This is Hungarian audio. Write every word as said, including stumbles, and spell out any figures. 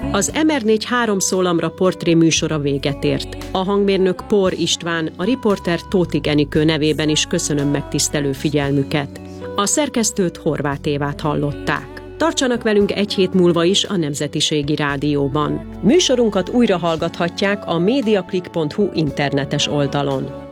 Az em er négy három szólamra portré műsora véget ért. A hangmérnök Por István, a riporter Tóth Enikő nevében is köszönöm megtisztelő figyelmüket. A szerkesztőt, Horváth Évát hallották. Tartsanak velünk egy hét múlva is a Nemzetiségi Rádióban. Műsorunkat újra hallgathatják a mediaclick pont hu internetes oldalon.